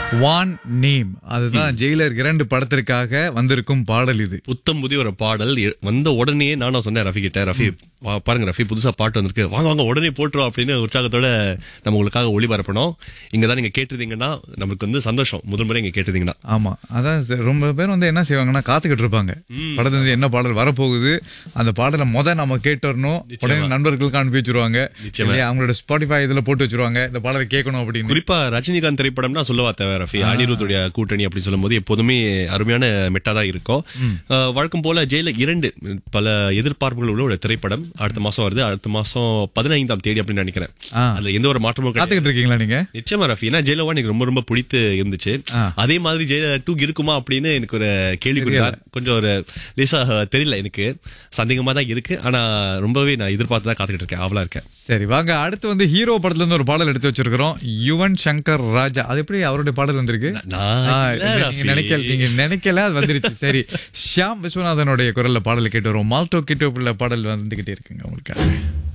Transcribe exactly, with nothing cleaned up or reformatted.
One name அதுதான் Jailer இரண்டு படத்திற்காக வந்திருக்கும் பாடல் இது. புத்தம் புதிய ஒரு பாடல் எ- வந்த உடனே நானும் சொன்னேன் ரஃபி கிட்ட, ரஃபி வா, பாருங்க ரஃபி புதுசா பாட்டு வந்திருக்கு, வாங்க வாங்க உடனே போட்டுரும் அப்படின்னு உற்சாகத்தோட நம்ம உங்களுக்காக ஒளிபரப்பணும். இங்கதான் நீங்க கேட்டிருந்தீங்கன்னா நமக்கு வந்து சந்தோஷம், முதல் முறை இங்க கேட்டிருந்தீங்கன்னா. ஆமா, அதான் ச- ரொம்ப பேர் வந்து என்ன செய்வாங்கன்னா காத்துக்கிட்டு இருப்பாங்க படத்துல இருந்து என்ன பாடல் வரப்போகுது, அந்த பாடலை முத நம்ம கேட்டுறணும், உடனே நண்பர்களுக்கு அனுப்பி வச்சிருவாங்க, நிச்சயமா. இல்லையா அவங்களோட ஸ்பாட்டிஃபை இதுல போட்டு வச்சிருவாங்க இந்த பாடலை கேட்கணும் அப்படின்னு. குறிப்பா ரஜினிகாந்த் திரைப்படம்னா சொல்லவா தேவை ரஃபி, அனிருத்துடைய கூட்டணி அப்படி சொல்லும் போது எப்போதுமே அருமையான மெட்டா தான் இருக்கும். அஹ், வழக்கம் போல ஜெயிலர் இரண்டு பல எதிர்பார்ப்புகள் உள்ள ஒரு திரைப்படம் அடுத்த மாசம் வருது. அடுத்த மாசம் பதினைந்தாம் தேதி அப்படின்னு நினைக்கிறேன். ஆ. அதுல எந்த ஒரு மாற்றமும் கிடையாது. காத்துக்கிட்டு இருக்கீங்களா நீங்க? நிச்சயமா ரஃபி, ஏன்னா ஜெயிலர் ஒன் எனக்கு ரொம்ப ரொம்ப பிடித்து இருந்துச்சு. ஆ. அதே மாதிரி ஜெயிலர் டூ இருக்குமா அப்படின்னு எனக்கு ஒரு கேள்விக்குறி தான். கொஞ்சம் ஒரு லேசா தெரியல, எனக்கு சந்தேகமா தான் இருக்கு. ஆனா ரொம்பவே நான் எதிர்பார்த்து தான் காத்துக்கிட்டு இருக்கேன், ஆவலா இருக்கேன். சரி வாங்க, அடுத்து வந்து ஹீரோ படத்துல இருந்து ஒரு பாடல் எடுத்து வச்சிருக்கிறோம். யுவன் சங்கர் ராஜா. அது எப்படி அவருடைய பாடல் வந்திருக்கு? நான் ஆ, இல்ல நீங்க ரஃபி. நினைக்கல நீங்க நினைக்கல அது வந்துருச்சு. சரி, ஷியாம் விஸ்வநாதனுடைய குரல்ல பாடல் கேட்டு வரும். மால்டோ கிட்டோ பாடல் வந்துகிட்டே இருக்குங்க உங்களுக்கு.